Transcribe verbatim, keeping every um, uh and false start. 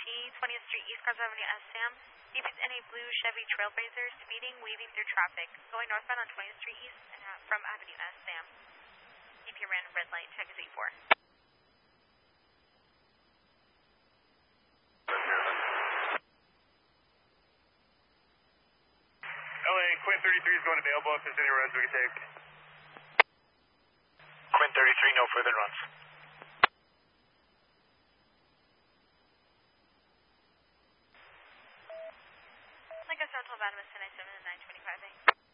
T, twentieth Street East, Cross Avenue, S. Sam. D P is in a blue Chevy Trailblazer, speeding, weaving through traffic, going northbound on twentieth Street East and uh, from Avenue S. Sam. D P ran red light, check is eight four. L A, Quinn thirty-three is going available if there's any runs we can take. Quinn thirty-three, no further runs. Like I said, told Adam ten ninety-seven and nine twenty-five A.